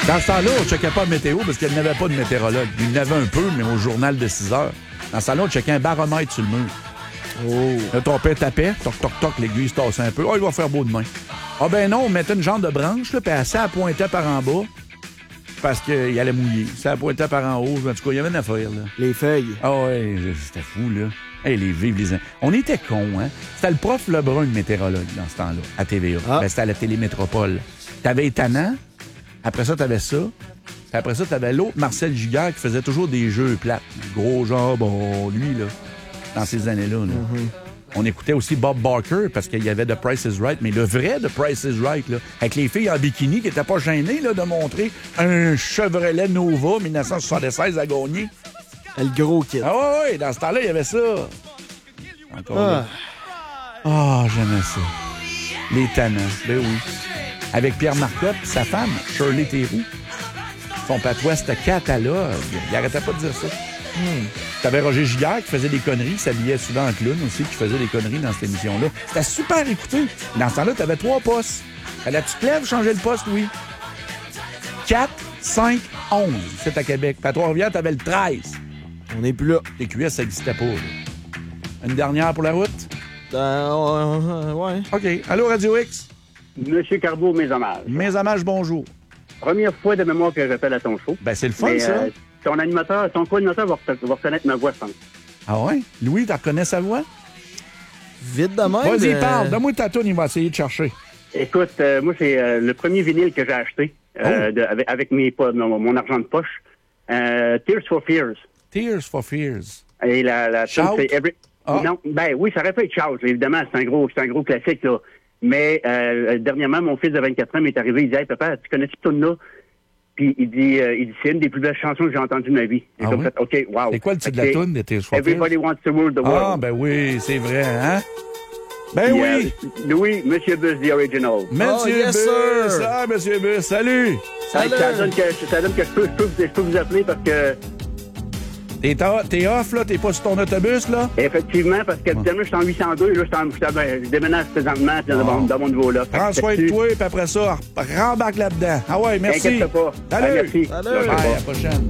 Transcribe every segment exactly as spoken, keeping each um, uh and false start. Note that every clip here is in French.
Dans ce temps-là, on ne checkait pas la météo parce qu'il n'y avait pas de météorologue. Il y en avait un peu, mais au journal de six heures. Dans ce temps-là, on checkait un baromètre sur le mur. Oh. Là, ton père tapait, toc, toc, toc, l'aiguille se tassait un peu. Oh, il va faire beau demain. Ah ben non, on mettait une jambe de branche, là, puis elle s'est pointait par en bas parce qu'il allait mouiller. Ça pointait par en haut. En tout cas, il y avait une affaire, là. Les feuilles. Ah ouais, c'était fou, là. Hey, les vives, les... On était cons, hein? C'était le prof Lebrun, le météorologue, dans ce temps-là, à T V A. Ah. Ben, c'était à la Télémétropole. T'avais Étonnant. Après ça, t'avais ça. Puis après ça, t'avais l'autre, Marcel Giguère, qui faisait toujours des jeux plates. Gros genre, bon, lui, là, dans ces années-là. Là. Mm-hmm. On écoutait aussi Bob Barker, parce qu'il y avait The Price is Right, mais le vrai The Price is Right, là, avec les filles en bikini qui n'étaient pas gênées là, de montrer un Chevrolet Nova dix-neuf soixante-seize à gagner. Le gros kit. Ah ouais, ouais, dans ce temps-là, il y avait ça. Encore ah, oh, j'aimais ça. Les tannants, ben oui. Avec Pierre Marcotte et sa femme, Shirley Theroux. Son patois, c'était catalogue. Il arrêtait pas de dire ça. Hmm. T'avais Roger Giguère qui faisait des conneries, qui s'habillait souvent en clown aussi, qui faisait des conneries dans cette émission-là. C'était super écouté. Dans ce temps-là, t'avais trois postes. Fallait-tu te lèves, changer le poste, oui. quatre, cinq, onze, c'est à Québec. Puis à Trois-Rivières, t'avais le treize. On n'est plus là. Les Q S, ça n'existait pas. Là. Une dernière pour la route? Euh, euh, ouais. OK. Allô, Radio X? Monsieur Carbeau, mes hommages. Mes hommages, bonjour. Première fois de mémoire que j'appelle à ton show. Ben, c'est le fun, mais, ça. Euh, ton animateur, ton co-animateur va, va reconnaître ma voix, je pense. Ah ouais? Louis, tu reconnais sa voix? Vite de même. Vas-y, euh... parle. Donne-moi ta toune, il va essayer de chercher. Écoute, euh, moi, c'est euh, le premier vinyle que j'ai acheté euh, oh. de, avec, avec mes, mon, mon argent de poche. Euh, Tears for Fears. Tears for Fears. Et la, la tune, c'est Every... Ah. Non, ben oui, ça aurait pu être Shout, évidemment, c'est un gros, c'est un gros classique, là. Mais euh, dernièrement, mon fils de vingt-quatre ans m'est arrivé, il dit « Hey, papa, tu connais cette tune-là? » Puis il dit, euh, il dit, c'est une des plus belles chansons que j'ai entendues de ma vie. Ah oui? Fait, OK, wow. C'est quoi le titre de la tune de Tears for Fears? Everybody wants to rule the world. Ah, ben oui, c'est vrai, hein? Ben Puis, oui! Euh, Louis, Monsieur Bus, the original. Monsieur oh, yes, Bus! sir. Ah, Monsieur Bus, salut! Salut! Ça donne que, ça donne que je, peux, je, peux, je peux vous appeler parce que... T'es, t'es off, là? T'es pas sur ton autobus, là? Effectivement, parce qu'habituellement, je suis en huit cent deux, là, je, suis en, je, je déménage présentement dans, oh. dans mon niveau-là. Prends soin de toi, puis après ça, rembarque là-dedans. Ah ouais, merci. Inquiète pas. Salut! Ah, merci. Salut! Bye, à la prochaine.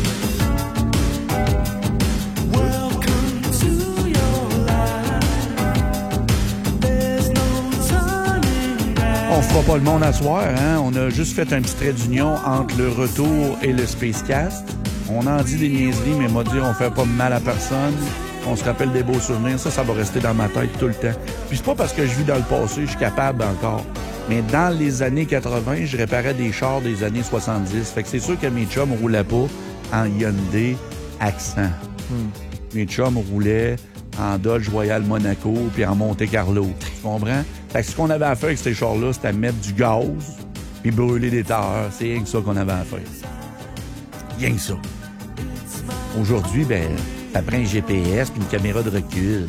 On fera pas le monde à soir, hein? On a juste fait un petit trait d'union entre le retour et le Spacecast. On en dit des niaiseries, mais m'a dit on fait pas mal à personne. On se rappelle des beaux souvenirs. Ça, ça va rester dans ma tête tout le temps. Puis c'est pas parce que je vis dans le passé, je suis capable encore. Mais dans les années quatre-vingt, je réparais des chars des années soixante-dix. Fait que c'est sûr que mes chums roulaient pas en Hyundai Accent. Hmm. Mes chums roulaient en Dodge Royal Monaco puis en Monte Carlo. Tu comprends? Fait que ce qu'on avait à faire avec ces chars-là, c'était mettre du gaz puis brûler des tailleurs. C'est rien que ça qu'on avait à faire. Rien que ça. Aujourd'hui, ben, ça prend un G P S puis une caméra de recul.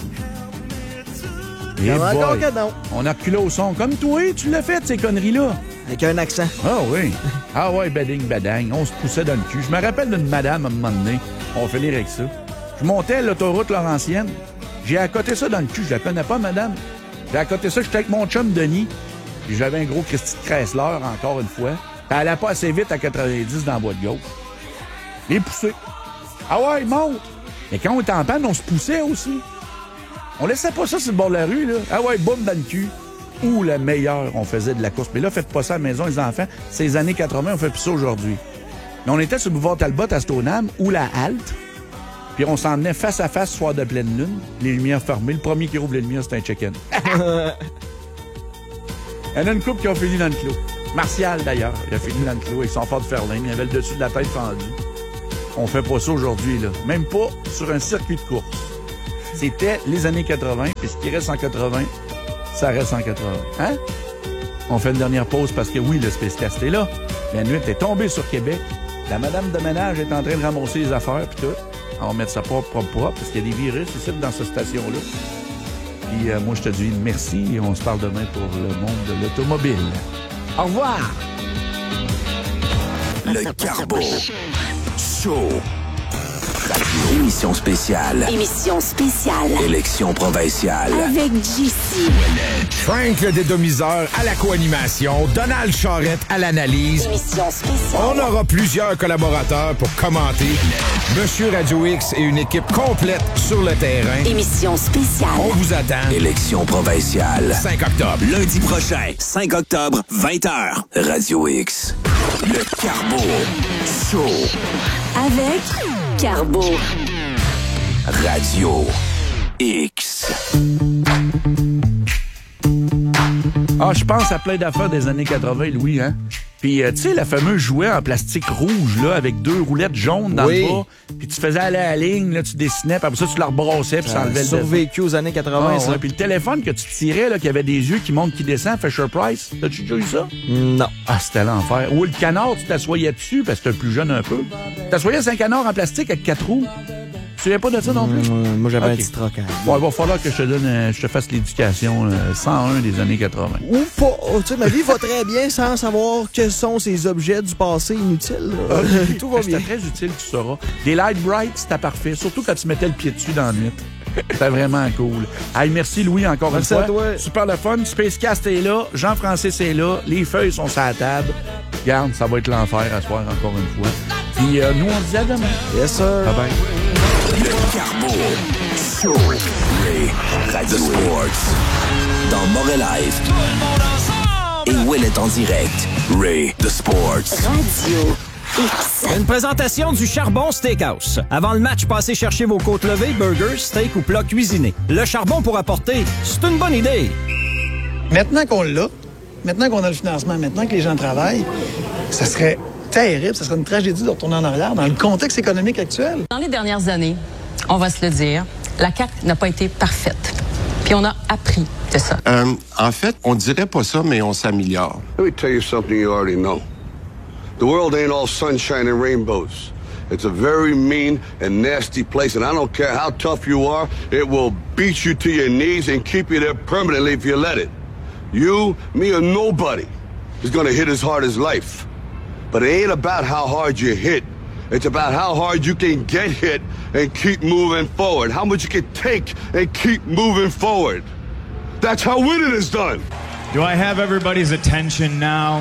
Et boy, on a reculé au son. Comme toi, tu l'as fait, ces conneries-là. Avec un accent. Ah oui. Ah ouais, bading, badang. On se poussait dans le cul. Je me rappelle d'une madame, à un moment donné. On fait lire avec ça. Je montais à l'autoroute Laurentienne. J'ai accoté ça dans le cul. Je la connais pas, madame. J'ai accoté ça. J'étais avec mon chum Denis. Puis j'avais un gros Christy de Chrysler, encore une fois. Puis elle allait pas assez vite à quatre-vingt-dix dans la boîte de gauche. Les pousser. Ah ouais, monte! Mais quand on était en panne, on se poussait aussi. On laissait pas ça sur le bord de la rue, là. Ah ouais, boum, dans le cul. Ou le meilleur, on faisait de la course. Mais là, faites pas ça à la maison, les enfants. C'est les années quatre-vingt, on fait plus ça aujourd'hui. Mais on était sur le boulevard Talbot à Stoneham, ou la halte. Puis on s'en venait face à face, soir de pleine lune. Les lumières fermées. Le premier qui rouvre les lumières, c'est un chicken. Il y en a une couple qui a fini dans le clos. Martial, d'ailleurs, il a fini dans le clos avec son fort de Ferlin. Il avait le dessus de la tête fendu. On fait pas ça aujourd'hui, là. Même pas sur un circuit de course. C'était les années quatre-vingt, puis ce qui reste en quatre-vingt, ça reste en quatre-vingt. Hein? On fait une dernière pause parce que oui, le Spacecast est là. La nuit est tombée sur Québec. La madame de ménage est en train de ramasser les affaires, puis tout. On va mettre ça propre, propre, propre, parce qu'il y a des virus ici dans cette station-là. Puis euh, moi, je te dis merci et on se parle demain pour le monde de l'automobile. Au revoir! Le Carbeau Show. Radio. Émission spéciale. Émission spéciale. Élection provinciale. Avec J C. Frank le dédomiseur à la co-animation. Donald Charrette à l'analyse. Émission spéciale. On aura plusieurs collaborateurs pour commenter. Monsieur Radio X et une équipe complète sur le terrain. Émission spéciale. On vous attend. Élection provinciale. cinq octobre. Lundi prochain, cinq octobre, vingt heures. Radio X. Le Carbo Show. Avec Carbo. Radio X. Ah, je pense à plein d'affaires des années quatre-vingt, Louis, hein? Puis, euh, tu sais, la fameuse jouet en plastique rouge, là, avec deux roulettes jaunes dans oui. le bas. Puis tu faisais aller à la ligne, là, tu dessinais, puis après ça, tu la rebrassais, puis ça enlevait le survécu aux années quatre-vingt, ah, ça. ouais. Puis le téléphone que tu tirais, là, qui avait des yeux qui montent, qui descendent, Fisher Price. T'as-tu déjà eu ça? Non. Ah, c'était l'enfer. Ou le canard, tu t'assoyais dessus, parce que t'es plus jeune un peu. T'assoyais sur un canard en plastique avec quatre roues. Tu souviens pas de ça non plus? Mmh, moi, j'avais okay. un petit troc. Bon, il va falloir que je te donne, euh, je te fasse l'éducation euh, cent un des années quatre-vingt. Ou pas. Oh, tu sais, ma vie va très bien sans savoir quels sont ces objets du passé inutiles. Okay. Tout va bien. C'était très utile, tu sauras. Des light bright, c'était parfait. Surtout quand tu mettais le pied dessus dans la nuit. C'était vraiment cool. Hey, merci Louis encore merci une fois. fois. Super le fun. Spacecast est là. Jean-Francis est là. Les feuilles sont sur la table. Regarde, ça va être l'enfer à soir encore une fois. Puis euh, nous, on se dit à demain. Yes, sir. Bye bye. Le Carbo Show. Ray, Radio Sports. Dans Montréal Live. Et Will est en direct. Ray, The Sports. Radio X. Une présentation du Charbon Steakhouse. Avant le match, passez chercher vos côtes levées, burgers, steak ou plats cuisinés. Le charbon pour apporter, c'est une bonne idée. Maintenant qu'on l'a, maintenant qu'on a le financement, maintenant que les gens travaillent, ça serait terrible, ça serait une tragédie de retourner en arrière dans le contexte économique actuel. Dans les dernières années, on va se le dire, la C A Q n'a pas été parfaite. Puis on a appris de ça. Euh, en fait, on dirait pas ça, mais on s'améliore. Let me tell you something you already know. The world ain't all sunshine and rainbows. It's a very mean and nasty place, and I don't care how tough you are, it will beat you to your knees and keep you there permanently if you let it. You, me, or nobody is gonna hit as hard as life. But it ain't about how hard you hit. It's about how hard you can get hit and keep moving forward. How much you can take and keep moving forward. That's how winning is done. Do I have everybody's attention now?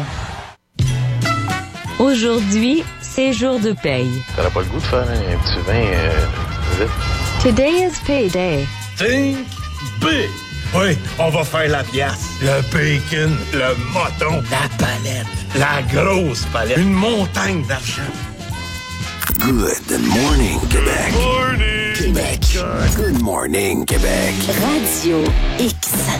Aujourd'hui, c'est jour de paye. T'aurais pas le goût de faire un petit vin euh, vite? Today is payday. Think big. Oui, on va faire la pièce. Le bacon, le mouton, la palette, la grosse palette, une montagne d'argent. Good morning, Québec. Good morning, Québec. Good morning, Québec. Radio X.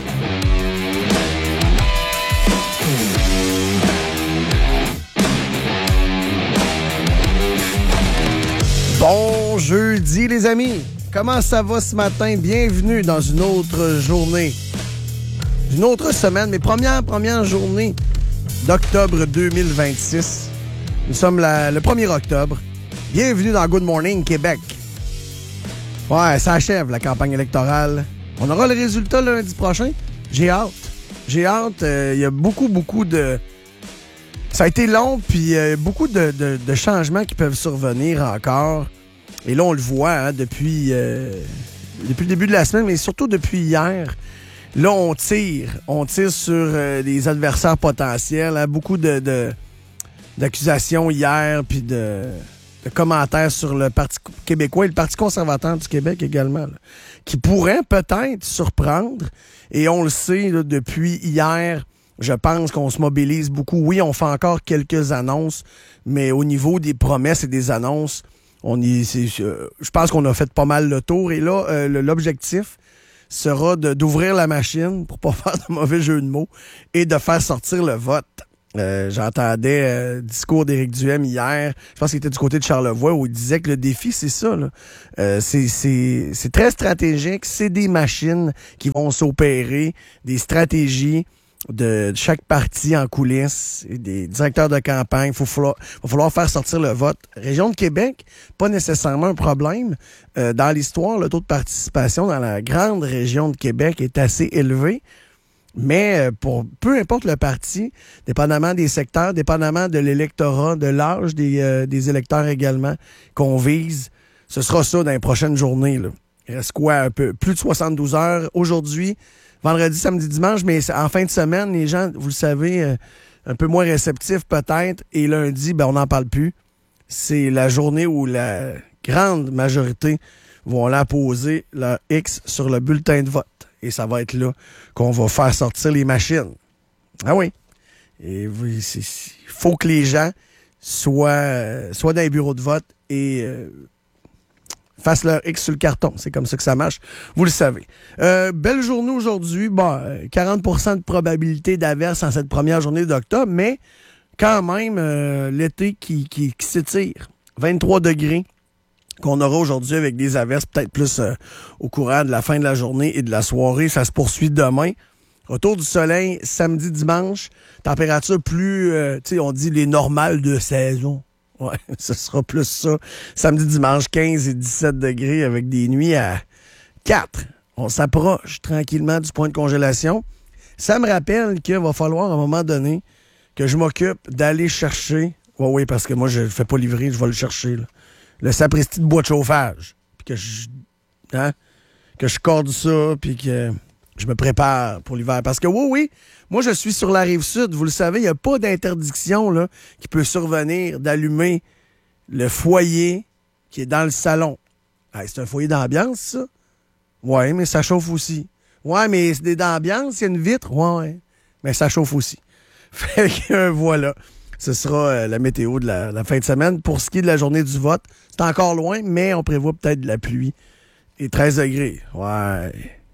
Bon jeudi, les amis. Comment ça va ce matin? Bienvenue dans une autre journée. Une autre semaine, mes premières, premières journées d'octobre deux mille vingt-six. Nous sommes la, le premier octobre. Bienvenue dans Good Morning Québec. Ouais, ça achève la campagne électorale. On aura le résultat lundi prochain. J'ai hâte. J'ai hâte. Il euh, y a beaucoup, beaucoup de... Ça a été long, puis il y a beaucoup de, de, de changements qui peuvent survenir encore. Et là, on le voit hein, depuis, euh, depuis le début de la semaine, mais surtout depuis hier. Là, on tire. On tire sur euh, les adversaires potentiels. Hein, beaucoup de, de, d'accusations hier, puis de, de commentaires sur le Parti québécois et le Parti conservateur du Québec également, là, qui pourraient peut-être surprendre. Et on le sait, là, depuis hier, je pense qu'on se mobilise beaucoup. Oui, on fait encore quelques annonces, mais au niveau des promesses et des annonces, on y, c'est, euh, je pense qu'on a fait pas mal le tour. Et là, euh, l'objectif sera de, d'ouvrir la machine, pour pas faire de mauvais jeu de mots, et de faire sortir le vote. Euh, j'entendais euh, le discours d'Éric Duhaime hier, je pense qu'il était du côté de Charlevoix, où il disait que le défi, c'est ça. Là. Euh, c'est, c'est, c'est très stratégique, c'est des machines qui vont s'opérer, des stratégies de chaque parti en coulisses, et des directeurs de campagne. Il faut falloir, va falloir faire sortir le vote. Région de Québec, pas nécessairement un problème. Euh, dans l'histoire, le taux de participation dans la grande région de Québec est assez élevé. Mais pour peu importe le parti, dépendamment des secteurs, dépendamment de l'électorat, de l'âge des, euh, des électeurs également qu'on vise, ce sera ça dans les prochaines journées, là. Il reste quoi? Un peu plus de soixante-douze heures aujourd'hui, vendredi, samedi, dimanche, mais en fin de semaine, les gens, vous le savez, euh, un peu moins réceptifs peut-être, et lundi, ben, on n'en parle plus. C'est la journée où la grande majorité vont aller poser leur X sur le bulletin de vote. Et ça va être là qu'on va faire sortir les machines. Ah oui. Et il faut que les gens soient, euh, soient dans les bureaux de vote et euh, fassent leur X sur le carton. C'est comme ça que ça marche. Vous le savez. Euh, belle journée aujourd'hui. Bon, quarante pour cent de probabilité d'averse en cette première journée d'octobre, mais quand même, euh, l'été qui, qui, qui s'étire. vingt-trois degrés qu'on aura aujourd'hui avec des averses, peut-être plus euh, au courant de la fin de la journée et de la soirée. Ça se poursuit demain. Retour du soleil samedi, dimanche. Température plus, euh, tu sais, on dit les normales de saison. Ouais, ce sera plus ça. Samedi, dimanche, quinze et dix-sept degrés avec des nuits à quatre. On s'approche tranquillement du point de congélation. Ça me rappelle qu'il va falloir à un moment donné que je m'occupe d'aller chercher. Oui, oui, parce que moi, je ne fais pas livrer, je vais le chercher. Là. Le sapristi de bois de chauffage. Puis que je. Hein? Que je corde ça, puis que je me prépare pour l'hiver. Parce que oui, oui, moi, je suis sur la rive sud. Vous le savez, il n'y a pas d'interdiction là, qui peut survenir d'allumer le foyer qui est dans le salon. Hey, c'est un foyer d'ambiance, ça? Oui, mais ça chauffe aussi. Ouais, mais c'est d'ambiance, il y a une vitre. Ouais, mais ça chauffe aussi. Fait que euh, voilà. Ce sera euh, la météo de la, la fin de semaine. Pour ce qui est de la journée du vote, c'est encore loin, mais on prévoit peut-être de la pluie. Et treize degrés. Ouais.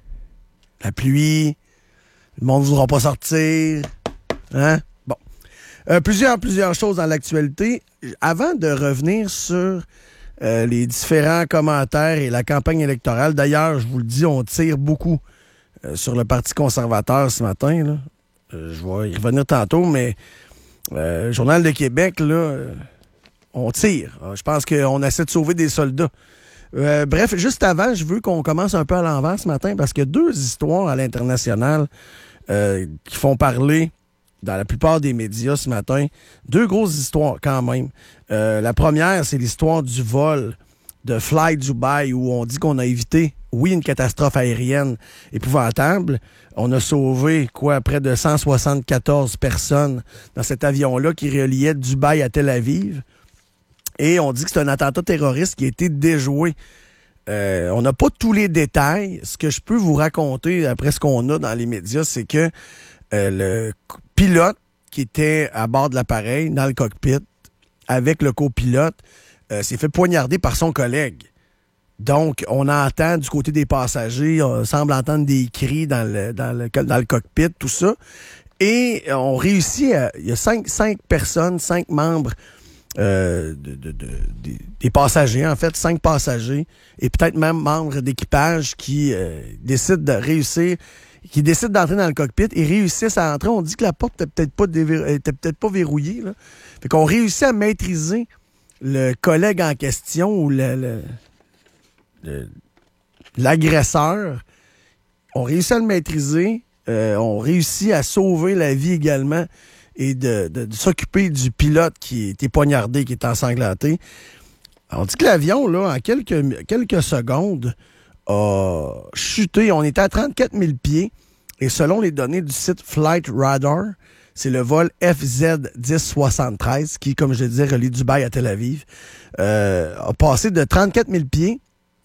La pluie. Le monde ne voudra pas sortir. Hein? Bon. Euh, plusieurs, plusieurs choses dans l'actualité. Avant de revenir sur euh, les différents commentaires et la campagne électorale, d'ailleurs, je vous le dis, on tire beaucoup euh, sur le Parti conservateur ce matin. Là. Euh, je vais y revenir tantôt, mais euh, Journal de Québec, là, euh, on tire. Euh, je pense qu'on essaie de sauver des soldats. Euh, bref, juste avant, je veux qu'on commence un peu à l'envers ce matin parce qu'il y a deux histoires à l'international euh, qui font parler dans la plupart des médias ce matin. Deux grosses histoires quand même. Euh, la première, c'est l'histoire du vol de Fly Dubai où on dit qu'on a évité, oui, une catastrophe aérienne épouvantable. On a sauvé, quoi, près de cent soixante-quatorze personnes dans cet avion-là qui reliait Dubaï à Tel Aviv. Et on dit que c'est un attentat terroriste qui a été déjoué. Euh, on n'a pas tous les détails. Ce que je peux vous raconter, après ce qu'on a dans les médias, c'est que euh, le pilote qui était à bord de l'appareil, dans le cockpit, avec le copilote, euh, s'est fait poignarder par son collègue. Donc, on entend du côté des passagers, on semble entendre des cris dans le, dans le, dans le cockpit, tout ça. Et on réussit à... Il y a cinq, cinq personnes, cinq membres Euh, de, de, de, de, des passagers, en fait, cinq passagers, et peut-être même membres d'équipage qui euh, décident de réussir, qui décident d'entrer dans le cockpit et réussissent à entrer. On dit que la porte était peut-être pas, déver... était peut-être pas verrouillée. Là. Fait qu'on réussit à maîtriser le collègue en question ou le, le, le, l'agresseur. On réussit à le maîtriser. Euh, on réussit à sauver la vie également et de, de, de s'occuper du pilote qui était poignardé, qui est ensanglanté. On dit que l'avion, là, en quelques, quelques secondes, a chuté. On était à trente-quatre mille pieds. Et selon les données du site Flight Radar, c'est le vol F Z dix soixante-treize qui, comme je le disais, relie Dubaï à Tel Aviv, euh, a passé de trente-quatre mille pieds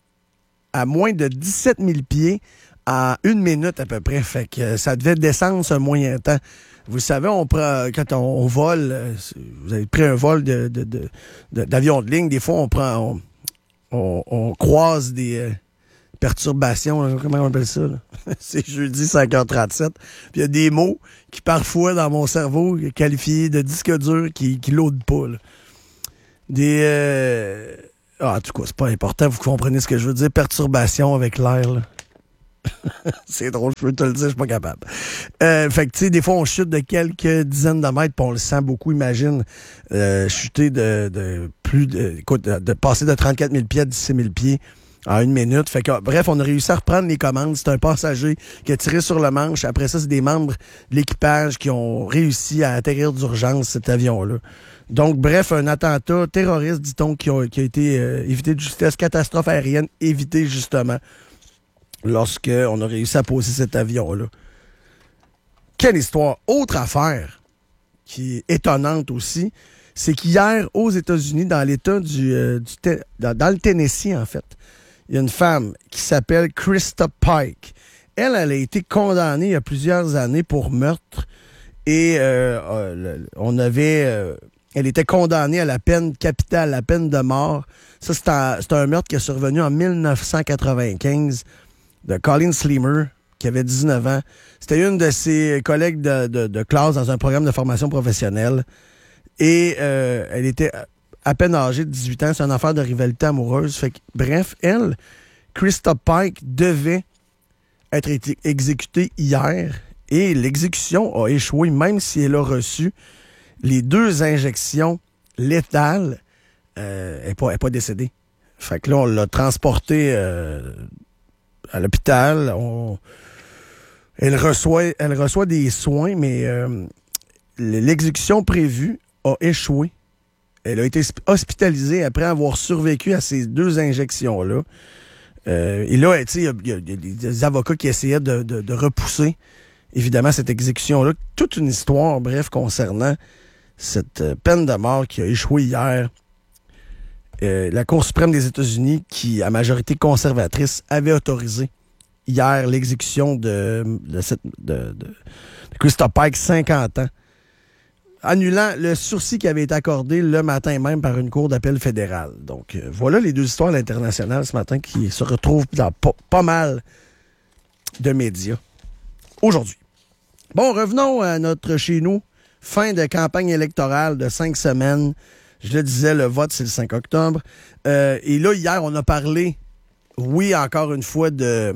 à moins de dix-sept mille pieds en une minute à peu près. Fait que ça devait descendre ce moyen temps. Vous savez, on prend, quand on, on vole, vous avez pris un vol de, de, de, de, d'avion de ligne, des fois, on prend, on, on, on croise des euh, perturbations, là, comment on appelle ça? Là? C'est jeudi cinq heures trente-sept. Puis il y a des mots qui, parfois, dans mon cerveau, qualifiés de disque dur, qui, qui l'audent pas. Là. Des... Euh... Ah, en tout cas, c'est pas important, vous comprenez ce que je veux dire. Perturbation avec l'air, là. C'est drôle, je peux te le dire, je suis pas capable. Euh, fait que, tu sais, des fois, on chute de quelques dizaines de mètres, puis on le sent beaucoup, imagine, euh, chuter de, de plus de, écoute, de, de passer de trente-quatre mille pieds à dix-six mille pieds en une minute. Fait que, bref, on a réussi à reprendre les commandes. C'est un passager qui a tiré sur le manche. Après ça, c'est des membres de l'équipage qui ont réussi à atterrir d'urgence cet avion-là. Donc, bref, un attentat terroriste, dit-on, qui a, qui a été euh, évité de justesse, catastrophe aérienne évitée, justement, lorsqu'on a réussi à poser cet avion-là. Quelle histoire! Autre affaire qui est étonnante aussi, c'est qu'hier, aux États-Unis, dans l'État du, euh, du te- dans, dans le Tennessee, en fait, il y a une femme qui s'appelle Krista Pike. Elle, elle a été condamnée il y a plusieurs années pour meurtre et euh, euh, on avait... Euh, elle était condamnée à la peine capitale, la peine de mort. Ça, c'est un, c'est un meurtre qui est survenu en dix-neuf cent quatre-vingt-quinze de Colleen Sleemer, qui avait dix-neuf ans. C'était une de ses collègues de, de, de classe dans un programme de formation professionnelle. Et euh, elle était à peine âgée de dix-huit ans. C'est une affaire de rivalité amoureuse. Fait que, bref, elle, Krista Pike, devait être été exécutée hier. Et l'exécution a échoué, même si elle a reçu les deux injections létales. Euh, elle n'est pas, pas décédée. Fait que là, on l'a transportée euh, à l'hôpital. On... Elle reçoit, elle reçoit des soins, mais euh, l'exécution prévue a échoué. Elle a été hospitalisée après avoir survécu à ces deux injections-là. Euh, et là, il y, y, y a des avocats qui essayaient de, de, de repousser, évidemment, cette exécution-là. Toute une histoire, bref, concernant cette peine de mort qui a échoué hier. Euh, la Cour suprême des États-Unis, qui, à majorité conservatrice, avait autorisé hier l'exécution de, de, cette, de, de, de Krista Pike, cinquante ans, annulant le sursis qui avait été accordé le matin même par une cour d'appel fédérale. Donc, euh, voilà les deux histoires à l'international ce matin qui se retrouvent dans pas, pas mal de médias aujourd'hui. Bon, revenons à notre chez nous. Fin de campagne électorale de cinq semaines. Je le disais, le vote, c'est le cinq octobre. Euh, et là, hier, on a parlé, oui, encore une fois, de...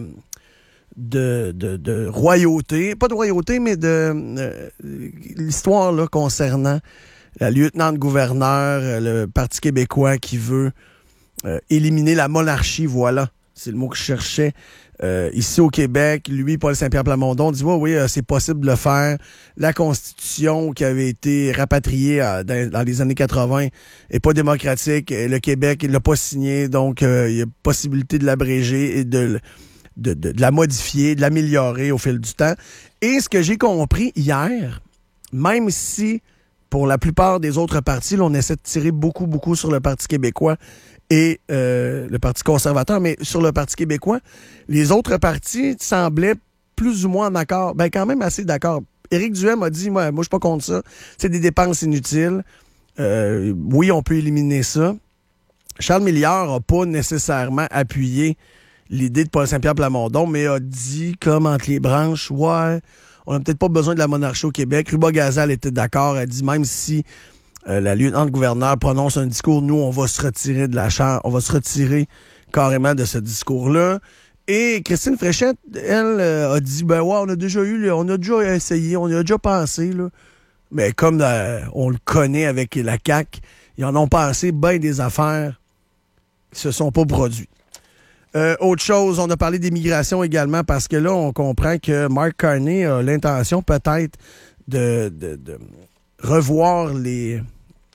De, de, de royauté, pas de royauté, mais de euh, l'histoire là, concernant la lieutenant-gouverneur, euh, le Parti québécois qui veut euh, éliminer la monarchie, voilà, c'est le mot que je cherchais. Euh, ici au Québec, lui, Paul Saint-Pierre Plamondon, dit ouais, oui, euh, c'est possible de le faire. La Constitution qui avait été rapatriée euh, dans, dans les années quatre-vingt est pas démocratique. Et le Québec, il l'a pas signé, donc euh, il y a possibilité de l'abréger et de De, de, de la modifier, de l'améliorer au fil du temps. Et ce que j'ai compris hier, même si pour la plupart des autres partis, là, on essaie de tirer beaucoup, beaucoup sur le Parti québécois et euh, le Parti conservateur, mais sur le Parti québécois, les autres partis semblaient plus ou moins en accord. Ben quand même assez d'accord. Éric Duhem a dit, moi, moi je suis pas contre ça. C'est des dépenses inutiles. Euh, oui, on peut éliminer ça. Charles Milliard n'a pas nécessairement appuyé l'idée de Paul Saint-Pierre Plamondon, mais a dit, comme entre les branches, ouais, on n'a peut-être pas besoin de la monarchie au Québec. Ruba Gazal était d'accord. Elle dit, même si euh, la lieutenant-gouverneur prononce un discours, nous, on va se retirer de la chambre, on va se retirer carrément de ce discours-là. Et Christine Fréchette, elle, euh, a dit, ben ouais, on a déjà eu, on a déjà essayé, on y a déjà pensé, là. Mais comme euh, on le connaît avec la C A Q, ils en ont pensé bien des affaires qui se sont pas produites. Euh, autre chose, on a parlé d'immigration également parce que là, on comprend que Mark Carney a l'intention peut-être de, de, de revoir les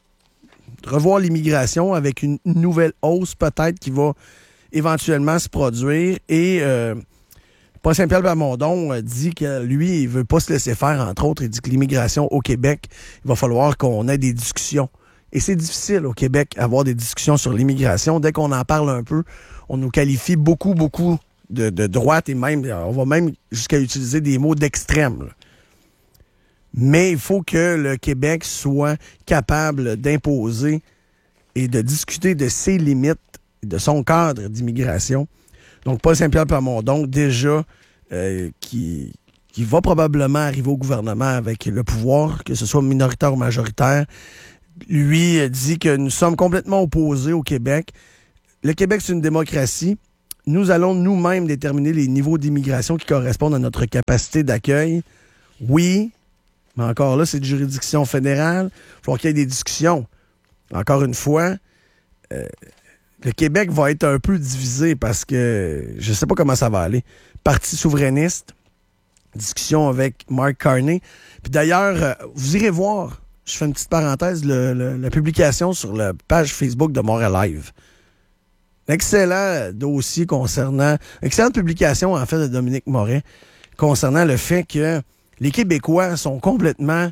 revoir l'immigration avec une nouvelle hausse peut-être qui va éventuellement se produire. Et euh, Paul Saint-Pierre Plamondon dit que lui, il veut pas se laisser faire, entre autres. Il dit que l'immigration au Québec, il va falloir qu'on ait des discussions. Et c'est difficile au Québec d'avoir des discussions sur l'immigration. Dès qu'on en parle un peu, on nous qualifie beaucoup, beaucoup de, de droite et même, on va même jusqu'à utiliser des mots d'extrême. Là. Mais il faut que le Québec soit capable d'imposer et de discuter de ses limites, de son cadre d'immigration. Donc, Paul Saint-Pierre Plamondon, déjà, euh, qui, qui va probablement arriver au gouvernement avec le pouvoir, que ce soit minoritaire ou majoritaire, lui dit que nous sommes complètement opposés au Québec. Le Québec, c'est une démocratie. Nous allons nous-mêmes déterminer les niveaux d'immigration qui correspondent à notre capacité d'accueil. Oui, mais encore là, c'est de juridiction fédérale. Il faut qu'il y ait des discussions. Encore une fois, euh, le Québec va être un peu divisé parce que je ne sais pas comment ça va aller. Parti souverainiste, discussion avec Mark Carney. Puis d'ailleurs, vous irez voir je fais une petite parenthèse, le, le, la publication sur la page Facebook de Montréal Live. Excellent dossier concernant... Excellente publication, en fait, de Dominique Moret concernant le fait que les Québécois sont complètement...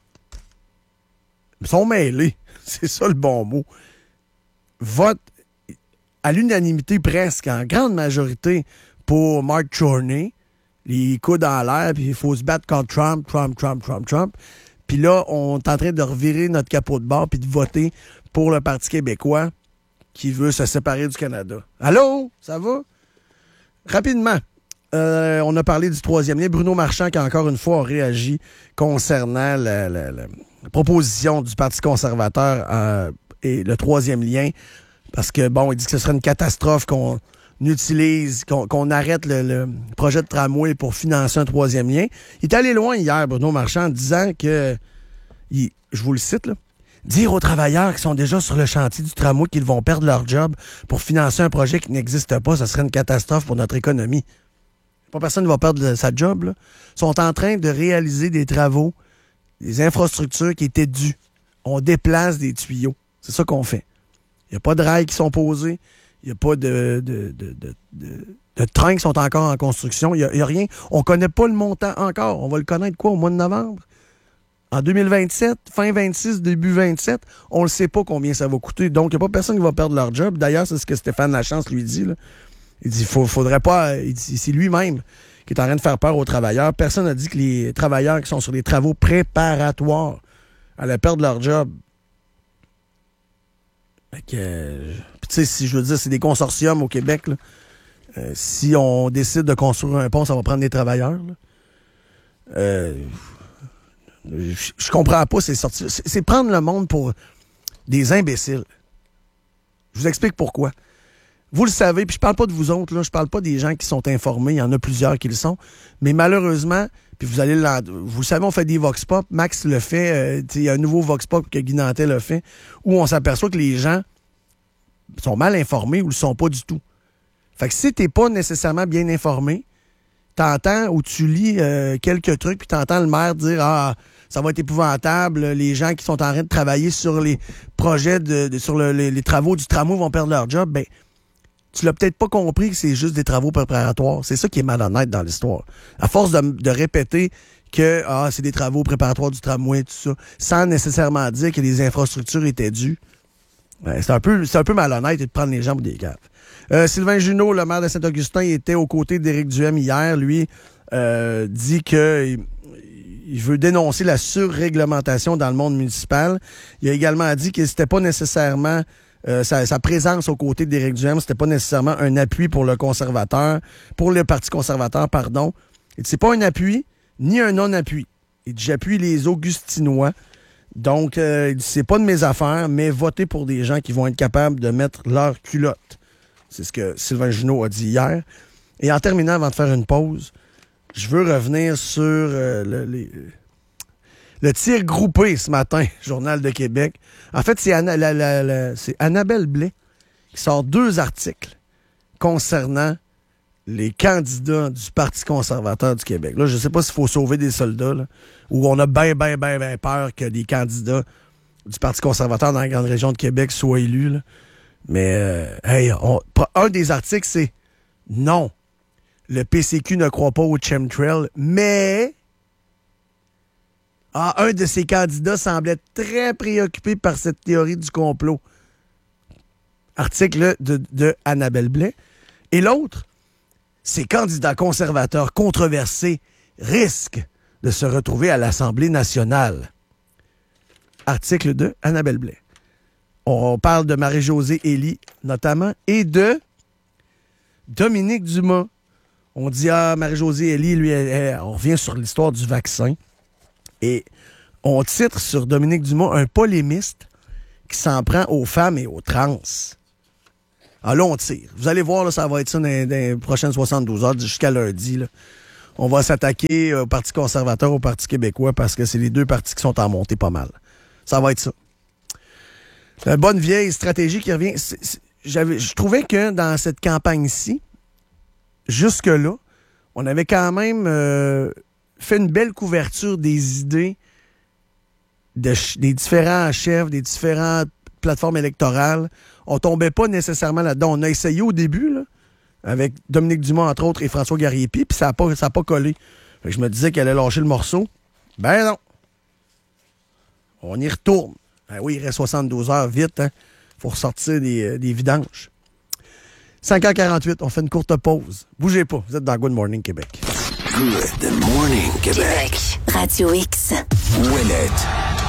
sont mêlés. C'est ça le bon mot. Vote à l'unanimité presque, en grande majorité, pour Mark Chorney. Les coudes en l'air, puis il faut se battre contre Trump, Trump, Trump, Trump, Trump. Puis là, on est en train de revirer notre capot de bord puis de voter pour le Parti québécois qui veut se séparer du Canada. Allô? Ça va? Rapidement, euh, on a parlé du troisième lien. Bruno Marchand qui, encore une fois, a réagi concernant la, la, la proposition du Parti conservateur euh, et le troisième lien. Parce que, bon, il dit que ce serait une catastrophe qu'on utilise, qu'on, qu'on arrête le, le projet de tramway pour financer un troisième lien. Il est allé loin hier, Bruno Marchand, en disant que, il, je vous le cite, là, dire aux travailleurs qui sont déjà sur le chantier du tramway qu'ils vont perdre leur job pour financer un projet qui n'existe pas, ça serait une catastrophe pour notre économie. Pas personne ne va perdre sa job, là. Ils sont en train de réaliser des travaux, des infrastructures qui étaient dues. On déplace des tuyaux. C'est ça qu'on fait. Il n'y a pas de rails qui sont posés. Il n'y a pas de, de, de, de, de, de trains qui sont encore en construction. Il n'y a, a rien. On ne connaît pas le montant encore. On va le connaître quoi au mois de novembre? En deux mille vingt-sept, fin vingt-six, début vingt-sept, on ne sait pas combien ça va coûter. Donc, il n'y a pas personne qui va perdre leur job. D'ailleurs, c'est ce que Stéphane Lachance lui dit. Là. Il dit faut, faudrait pas. Il dit, c'est lui-même qui est en train de faire peur aux travailleurs. Personne n'a dit que les travailleurs qui sont sur des travaux préparatoires allaient perdre leur job. Fait que, euh, tu sais, si je veux dire, c'est des consortiums au Québec. Là. Euh, si on décide de construire un pont, ça va prendre des travailleurs. Là. Euh, je, je comprends pas ces sorties. C'est, c'est prendre le monde pour des imbéciles. Je vous explique pourquoi. Vous le savez, puis je parle pas de vous autres, là, je parle pas des gens qui sont informés, il y en a plusieurs qui le sont, mais malheureusement, puis vous allez vous le savez, on fait des Vox Pop, Max le fait, euh, il y a un nouveau Vox Pop que Guy Nantel le fait, où on s'aperçoit que les gens sont mal informés ou le sont pas du tout. Fait que si t'es pas nécessairement bien informé, t'entends ou tu lis euh, quelques trucs, puis t'entends le maire dire « Ah, ça va être épouvantable, les gens qui sont en train de travailler sur les projets, de, de sur le, les, les travaux du tramway vont perdre leur job », ben tu l'as peut-être pas compris que c'est juste des travaux préparatoires. C'est ça qui est malhonnête dans l'histoire. À force de, de répéter que ah, c'est des travaux préparatoires du tramway, tout ça, sans nécessairement dire que les infrastructures étaient dues, ben, c'est un peu, c'est un peu malhonnête et de prendre les gens pour des caves. Euh, Sylvain Junot, le maire de Saint-Augustin, il était aux côtés d'Éric Duhem hier. Lui euh, dit que il veut dénoncer la surréglementation dans le monde municipal. Il a également dit que c'était pas nécessairement Euh, sa, sa présence aux côtés d'Éric Duhem, c'était pas nécessairement un appui pour le conservateur, pour le Parti conservateur, pardon. Et c'est pas un appui, ni un non-appui. Il dit, j'appuie les Augustinois. Donc, euh, c'est pas de mes affaires, mais voter pour des gens qui vont être capables de mettre leur culotte. C'est ce que Sylvain Junot a dit hier. Et en terminant, avant de faire une pause, je veux revenir sur euh, le, les... Le tir groupé ce matin, Journal de Québec. En fait, c'est, Anna, la, la, la, c'est Annabelle Blais qui sort deux articles concernant les candidats du Parti conservateur du Québec. Là, je ne sais pas s'il faut sauver des soldats, là, où on a bien, bien, bien, bien peur que des candidats du Parti conservateur dans la grande région de Québec soient élus. Là. Mais, euh, hey, on, un des articles, c'est « Non, le P C Q ne croit pas au chemtrail, mais... » Ah, un de ces candidats semblait très préoccupé par cette théorie du complot. Article de, de Annabelle Blais. Et l'autre, ces candidats conservateurs controversés risquent de se retrouver à l'Assemblée nationale. Article de Annabelle Blais. On parle de Marie-Josée Elie, notamment, et de Dominique Dumas. On dit, ah, Marie-Josée Elie, lui, elle, elle, on revient sur l'histoire du vaccin. Et on titre sur Dominique Dumas un polémiste qui s'en prend aux femmes et aux trans. Alors là, on tire. Vous allez voir, là, ça va être ça dans, dans les prochaines soixante-douze heures jusqu'à lundi. Là. On va s'attaquer au Parti conservateur, au Parti québécois, parce que c'est les deux partis qui sont en montée pas mal. Ça va être ça. La bonne vieille stratégie qui revient. C'est, c'est, j'avais, je trouvais que dans cette campagne-ci, jusque-là, on avait quand même... Euh, fait une belle couverture des idées de, des différents chefs, des différentes plateformes électorales. On tombait pas nécessairement là-dedans. On a essayé au début, là, avec Dominique Dumont, entre autres, et François Garriépi, puis ça n'a pas, ça a pas collé. Fait que je me disais qu'elle allait lâcher le morceau. Ben non. On y retourne. Ben oui, il reste soixante-douze heures, vite, hein. Faut ressortir des, des vidanges. cinq heures quarante-huit, on fait une courte pause. Bougez pas, vous êtes dans Good Morning Québec. Good Morning Québec. Radio X. Ouellette.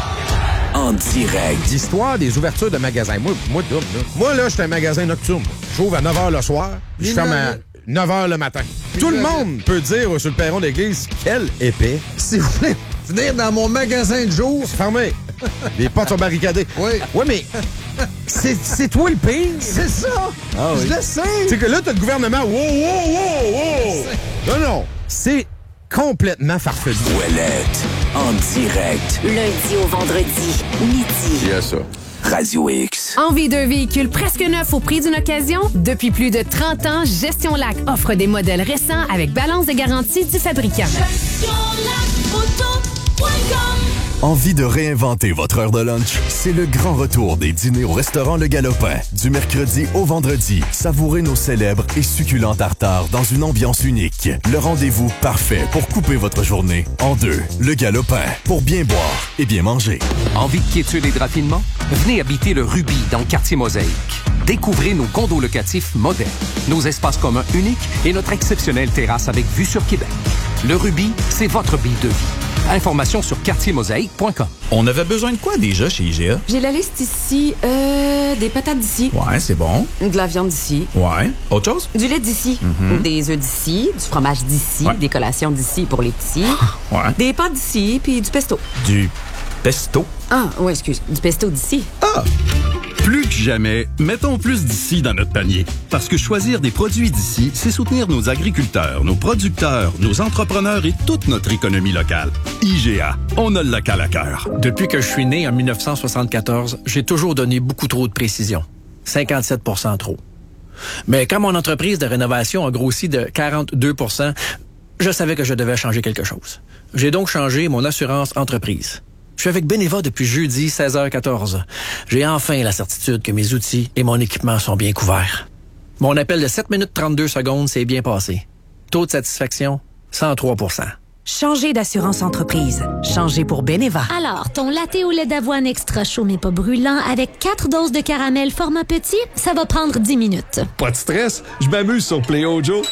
En direct. L'histoire des ouvertures de magasins. Moi, moi, là, moi, là, je suis un magasin nocturne. J'ouvre à neuf heures le soir, puis je ferme à neuf heures le matin. Tout le monde peut dire sur le perron de l'église, quel épais. Si vous voulez venir dans mon magasin de jour... C'est fermé. Les portes sont barricadées. Oui. Oui, mais c'est, c'est toi le pire. C'est ça. Ah, oui. Je le sais. C'est que là, t'as le gouvernement. Wow, wow, wow, wow. Non, non. C'est complètement farfelu. Ouellette. En direct. Lundi au vendredi, midi. Yes, ça. Radio X. Envie d'un véhicule presque neuf au prix d'une occasion? Depuis plus de trente ans, Gestion Lac offre des modèles récents avec balance de garantie du fabricant. gestion lac auto point com. Envie de réinventer votre heure de lunch? C'est le grand retour des dîners au restaurant Le Galopin. Du mercredi au vendredi, savourez nos célèbres et succulents tartares dans une ambiance unique. Le rendez-vous parfait pour couper votre journée en deux. Le Galopin, pour bien boire et bien manger. Envie de quiétude et de raffinement? Venez habiter le Ruby dans le quartier Mosaïque. Découvrez nos condos locatifs modernes, nos espaces communs uniques et notre exceptionnelle terrasse avec vue sur Québec. Le Ruby, c'est votre bille de vie. Informations sur quartier mosaïque point com. On avait besoin de quoi déjà chez I G A? J'ai la liste ici. Euh, des patates d'ici. Ouais, c'est bon. De la viande d'ici. Ouais. Autre chose? Du lait d'ici. Mm-hmm. Des œufs d'ici. Du fromage d'ici. Ouais. Des collations d'ici pour les petits. Ouais. Des pâtes d'ici, puis du pesto. Du pesto? Ah, ouais, excuse. Du pesto d'ici. Ah! Plus que jamais, mettons plus d'ici dans notre panier. Parce que choisir des produits d'ici, c'est soutenir nos agriculteurs, nos producteurs, nos entrepreneurs et toute notre économie locale. I G A, on a le local à cœur. Depuis que je suis né en dix-neuf cent soixante-quatorze, j'ai toujours donné beaucoup trop de précision. cinquante-sept pour cent trop. Mais quand mon entreprise de rénovation a grossi de quarante-deux pour cent, je savais que je devais changer quelque chose. J'ai donc changé mon assurance entreprise. Je suis avec Beneva depuis jeudi, seize heures quatorze. J'ai enfin la certitude que mes outils et mon équipement sont bien couverts. Mon appel de sept minutes trente-deux secondes s'est bien passé. Taux de satisfaction, cent trois pour cent. Changez d'assurance entreprise. Changez pour Beneva. Alors, ton latte au lait d'avoine extra chaud mais pas brûlant avec quatre doses de caramel format petit, ça va prendre dix minutes. Pas de stress, je m'amuse sur Play Ojo.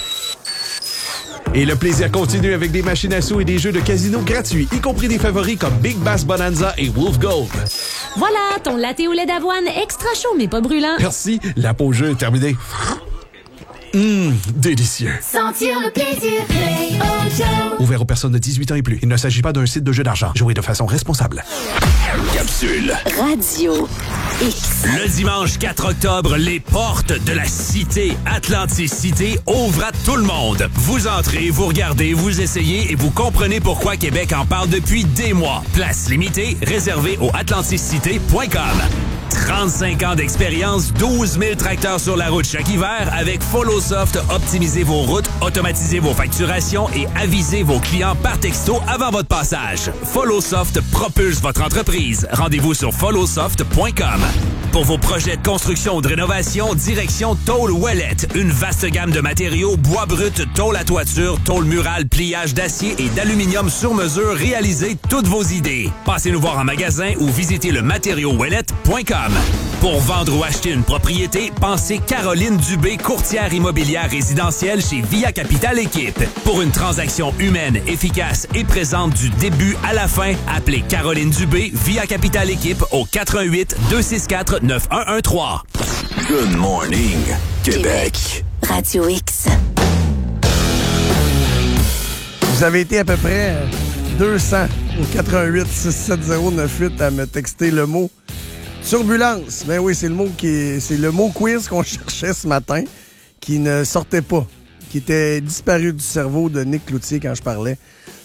Et le plaisir continue avec des machines à sous et des jeux de casino gratuits, y compris des favoris comme Big Bass Bonanza et Wolf Gold. Voilà, ton latte au lait d'avoine extra chaud mais pas brûlant. Merci, la pause jeu est terminée. Hum, délicieux. Sentir le plaisir, Play Ojo. Ouvert aux personnes de dix-huit ans et plus. Il ne s'agit pas d'un site de jeu d'argent. Jouez de façon responsable. Capsule. Radio X. Le dimanche quatre octobre, les portes de la cité Atlanticité ouvrent à tout le monde. Vous entrez, vous regardez, vous essayez et vous comprenez pourquoi Québec en parle depuis des mois. Place limitée, réservée au atlanticité point com. trente-cinq ans d'expérience, douze mille tracteurs sur la route chaque hiver. Avec FollowSoft, optimisez vos routes, automatisez vos facturations et avisez vos clients par texto avant votre passage. FollowSoft propulse votre entreprise. Rendez-vous sur follow soft point com. Pour vos projets de construction ou de rénovation, direction Tôle Ouellette. Une vaste gamme de matériaux, bois brut, tôle à toiture, tôle murale, pliage d'acier et d'aluminium sur mesure. Réalisez toutes vos idées. Passez nous voir en magasin ou visitez le matériau ouellette point com. Pour vendre ou acheter une propriété, pensez Caroline Dubé, courtière immobilière résidentielle chez Via Capital Équipe. Pour une transaction humaine, efficace et présente du début à la fin, appelez Caroline Dubé, Via Capital Équipe au quatre un huit, deux six quatre, neuf un un trois. Good morning, Québec. Radio X. Vous avez été à peu près deux cents au quatre un huit, six sept zéro, neuf huit à me texter le mot turbulence. Ben oui, c'est le mot qui est, c'est le mot quiz qu'on cherchait ce matin, qui ne sortait pas, qui était disparu du cerveau de Nick Cloutier quand je parlais